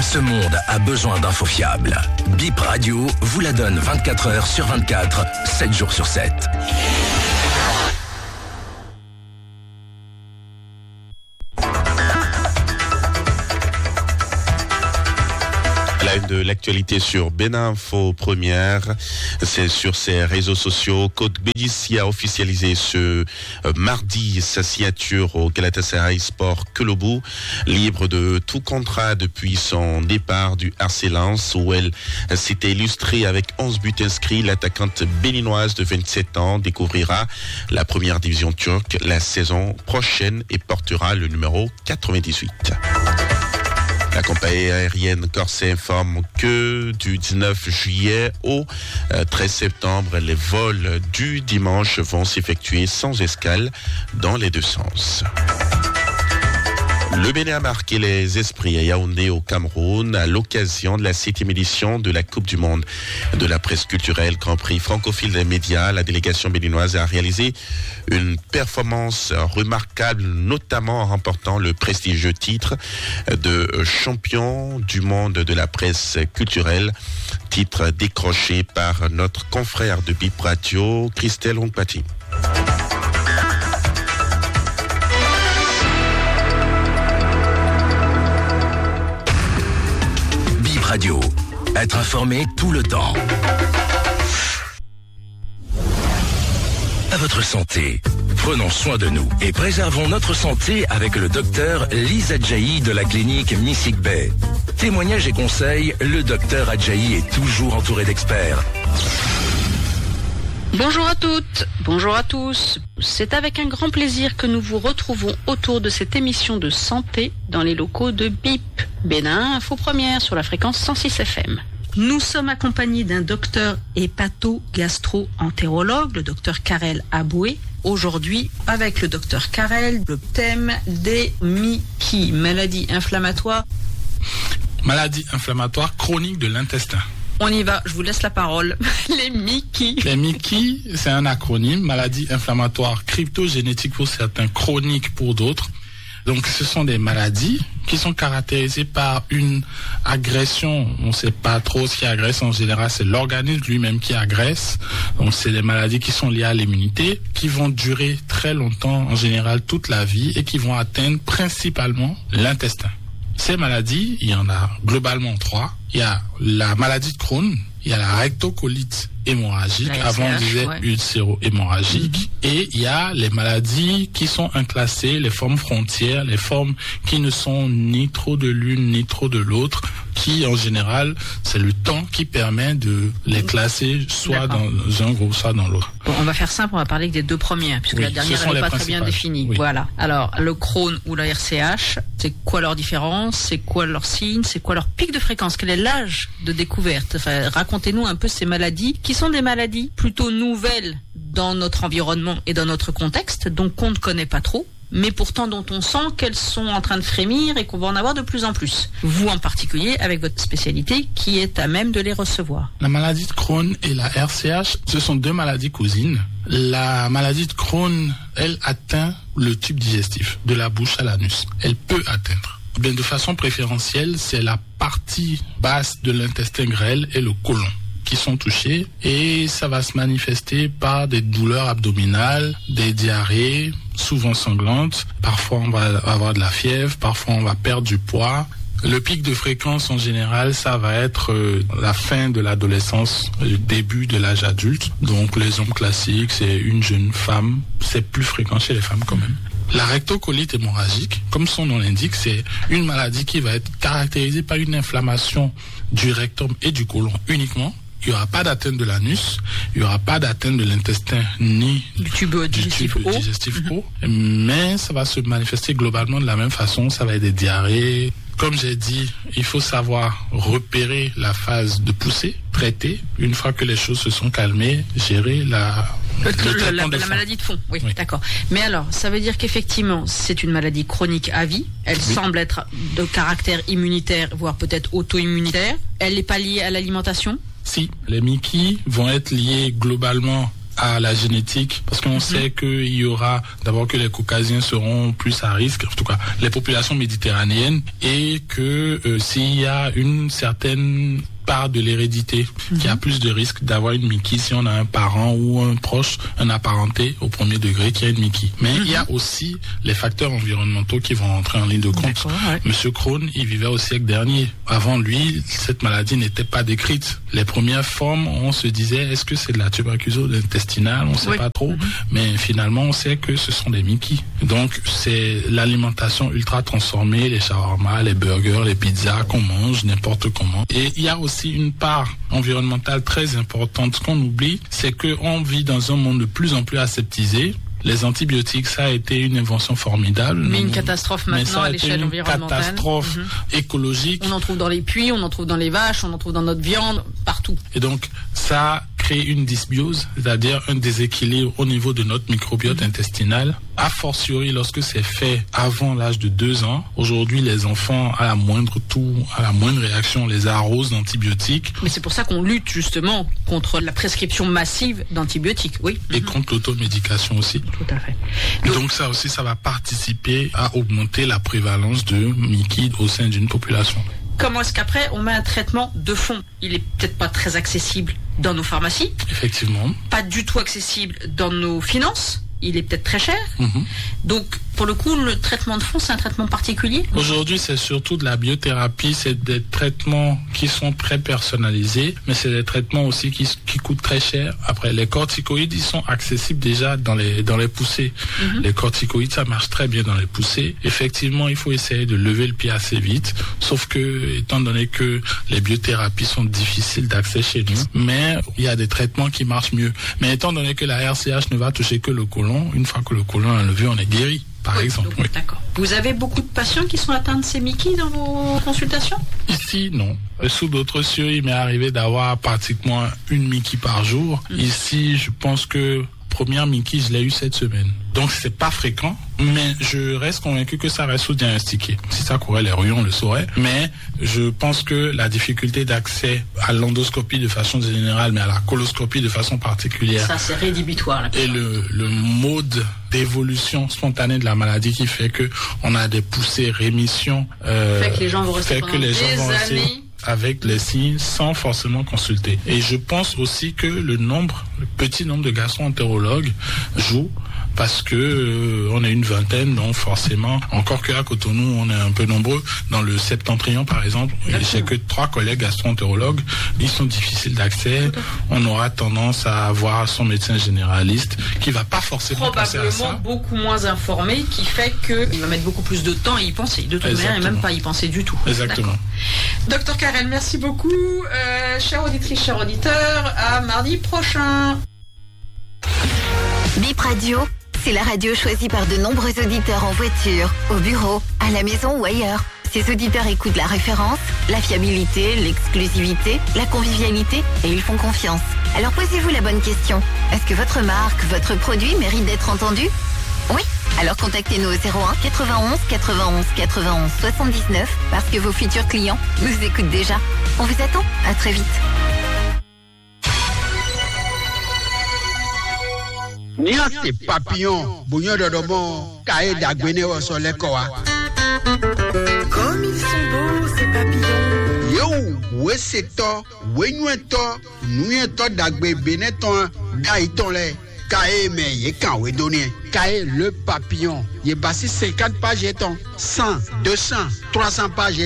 Ce monde a besoin d'infos fiables. Bip Radio vous la donne 24 heures sur 24, 7 jours sur 7. De l'actualité sur Bénin Info Première, c'est sur ses réseaux sociaux. Code Bédissi a officialisé ce mardi sa signature au Galatasaray Sport Kulübü, libre de tout contrat depuis son départ du RC Lens, où elle s'était illustrée avec 11 buts inscrits. L'attaquante béninoise de 27 ans découvrira la première division turque la saison prochaine et portera le numéro 98. La compagnie aérienne Corsair informe que du 19 juillet au 13 septembre, les vols du dimanche vont s'effectuer sans escale dans les deux sens. Le Bénin a marqué les esprits à Yaoundé au Cameroun à l'occasion de la 7e édition de la Coupe du Monde de la presse culturelle Grand Prix francophile des médias. La délégation béninoise a réalisé une performance remarquable, notamment en remportant le prestigieux titre de champion du monde de la presse culturelle, titre décroché par notre confrère de Bip Radio, Christelle Ongpati. Radio. Être informé tout le temps. À votre santé. Prenons soin de nous et préservons notre santé avec le docteur Lise Adjahi de la clinique Missik Bay. Témoignages et conseils, le docteur Adjahi est toujours entouré d'experts. Bonjour à toutes, bonjour à tous. C'est avec un grand plaisir que nous vous retrouvons autour de cette émission de santé dans les locaux de BIP, Bénin Info Première sur la fréquence 106 FM. Nous sommes accompagnés d'un docteur hépato-gastro-entérologue, le docteur Karel Aboué. Aujourd'hui, avec le docteur Karel, le thème des MICI, maladies inflammatoires. Maladies inflammatoires chroniques de l'intestin. On y va, je vous laisse la parole. Les MICI. Les MICI, c'est un acronyme, maladie inflammatoire cryptogénétique pour certains, chronique pour d'autres. Donc ce sont des maladies qui sont caractérisées par une agression. On ne sait pas trop ce qui agresse en général, c'est l'organisme lui-même qui agresse. Donc c'est des maladies qui sont liées à l'immunité, qui vont durer très longtemps, en général toute la vie, et qui vont atteindre principalement l'intestin. Ces maladies, il y en a globalement 3. Il y a la maladie de Crohn, il y a la rectocolite hémorragique, avant on disait ulcéro-hémorragique, et il y a les maladies qui sont inclassées, les formes frontières, les formes qui ne sont ni trop de l'une ni trop de l'autre, qui en général, c'est le temps qui permet de les classer soit dans un groupe, soit dans l'autre. Bon, on va faire simple, on va parler des deux premières, puisque la dernière n'est pas très bien définie. Oui. Voilà. Alors, le Crohn ou la RCH, c'est quoi leur différence? C'est quoi leur signe? C'est quoi leur pic de fréquence? Quel est l'âge de découverte? Enfin, racontez-nous un peu ces maladies, qui sont des maladies plutôt nouvelles dans notre environnement et dans notre contexte, donc on ne connaît pas trop, mais pourtant dont on sent qu'elles sont en train de frémir et qu'on va en avoir de plus en plus. Vous en particulier, avec votre spécialité, qui est à même de les recevoir. La maladie de Crohn et la RCH, ce sont deux maladies cousines. La maladie de Crohn, elle atteint le tube digestif, de la bouche à l'anus. Elle peut atteindre. Bien, de façon préférentielle, c'est la partie basse de l'intestin grêle et le côlon qui sont touchés, et ça va se manifester par des douleurs abdominales, des diarrhées, souvent sanglantes. Parfois on va avoir de la fièvre, parfois on va perdre du poids. Le pic de fréquence en général, ça va être la fin de l'adolescence, le début de l'âge adulte. Donc les hommes classiques, c'est une jeune femme, c'est plus fréquent chez les femmes quand même. La rectocolite hémorragique, comme son nom l'indique, c'est une maladie qui va être caractérisée par une inflammation du rectum et du côlon uniquement. Il n'y aura pas d'atteinte de l'anus, il n'y aura pas d'atteinte de l'intestin ni du tube digestif haut, mais ça va se manifester globalement de la même façon, ça va être des diarrhées. Comme j'ai dit, il faut savoir repérer la phase de poussée, traiter. Une fois que les choses se sont calmées, gérer la maladie de fond. Oui, d'accord. Mais alors, ça veut dire qu'effectivement, c'est une maladie chronique à vie. Elle semble être de caractère immunitaire, voire peut-être auto-immunitaire. Elle n'est pas liée à l'alimentation? Si, les MICI vont être liés globalement à la génétique, parce qu'on sait qu'il y aura d'abord que les Caucasiens seront plus à risque, en tout cas les populations méditerranéennes, et que s'il y a une certaine part de l'hérédité qui a plus de risque d'avoir une Mickey si on a un parent ou un proche, un apparenté au premier degré qui a une Mickey. Mais il y a aussi les facteurs environnementaux qui vont rentrer en ligne de compte. Monsieur Crohn, il vivait au siècle dernier. Avant lui, cette maladie n'était pas décrite. Les premières formes, on se disait, est-ce que c'est de la tuberculose intestinale? On ne sait pas trop. Mais finalement, on sait que ce sont des Mickey. Donc, c'est l'alimentation ultra transformée, les shawarma, les burgers, les pizzas qu'on mange n'importe comment. Et il y a aussi une part environnementale très importante. Ce qu'on oublie, c'est qu'on vit dans un monde de plus en plus aseptisé. Les antibiotiques, ça a été une invention formidable. Mais une catastrophe maintenant à l'échelle environnementale. Une catastrophe écologique. On en trouve dans les puits, on en trouve dans les vaches, on en trouve dans notre viande, partout. Et donc, ça crée une dysbiose, c'est-à-dire un déséquilibre au niveau de notre microbiote intestinal. A fortiori, lorsque c'est fait avant l'âge de 2 ans, aujourd'hui, les enfants, à la moindre réaction, on les arrose d'antibiotiques. Mais c'est pour ça qu'on lutte justement contre la prescription massive d'antibiotiques, oui. Et contre l'automédication aussi. Tout à fait. Donc ça aussi, ça va participer à augmenter la prévalence de Mickey au sein d'une population. Comment est-ce qu'après, on met un traitement de fond? Il est peut-être pas très accessible dans nos pharmacies. Effectivement. Pas du tout accessible dans nos finances. Il est peut-être très cher. Donc, pour le coup, le traitement de fond, c'est un traitement particulier? Aujourd'hui, c'est surtout de la biothérapie. C'est des traitements qui sont très personnalisés, mais c'est des traitements aussi qui coûtent très cher. Après, les corticoïdes, ils sont accessibles déjà dans les poussées. Les corticoïdes, ça marche très bien dans les poussées. Effectivement, il faut essayer de lever le pied assez vite. Sauf que, étant donné que les biothérapies sont difficiles d'accès chez nous, mais il y a des traitements qui marchent mieux. Mais étant donné que la RCH ne va toucher que le côlon, une fois que le côlon est levé, on est guéri, par exemple. Donc, d'accord. Vous avez beaucoup de patients qui sont atteints de ces Mickey dans vos consultations? Ici, non. Sous d'autres cieux, il m'est arrivé d'avoir pratiquement une Mickey par jour. Ici, je pense que première Mickey, je l'ai eu cette semaine. Donc, c'est pas fréquent, mais je reste convaincu que ça reste sous-diagnostiqué. Si ça courait les rues, on le saurait. Mais je pense que la difficulté d'accès à l'endoscopie de façon générale, mais à la coloscopie de façon particulière. Ça, c'est rédhibitoire. Là, et le mode d'évolution spontanée de la maladie qui fait que on a des poussées rémissions. Fait que les gens vont rester pendant des années avec les signes sans forcément consulter. Et je pense aussi que le petit nombre de gastro-entérologues joue, parce que on est une vingtaine, donc forcément, encore qu'à Cotonou, on est un peu nombreux. Dans le septentrion, par exemple, j'ai que 3 collègues gastro-entérologues. Ils sont difficiles d'accès. On aura tendance à avoir son médecin généraliste qui va pas forcément penser à ça. Probablement beaucoup moins informé, qui fait qu'il va mettre beaucoup plus de temps à y penser. De toute manière, et même pas y penser du tout. Exactement. Docteur Carrel, merci beaucoup. Chère auditrice, chers auditeurs, à mardi prochain. Bip Radio, c'est la radio choisie par de nombreux auditeurs en voiture, au bureau, à la maison ou ailleurs. Ces auditeurs écoutent la référence, la fiabilité, l'exclusivité, la convivialité et ils font confiance. Alors posez-vous la bonne question. Est-ce que votre marque, votre produit mérite d'être entendu? Oui? Alors contactez-nous au 01 91 91 91 79 parce que vos futurs clients nous écoutent déjà. On vous attend. À très vite. Nia c'est papillon, bouillon de domo, caé d'agbené au soleil quoi. Comme ils sont beaux ces papillons. Yo, ouais c'est toi, ouais nous to d'agbe beneton, gaïton les. Caé mais yé quand ouais donné. Caé le papillon, yé bassi 50 pages 100, 200, 300 pages.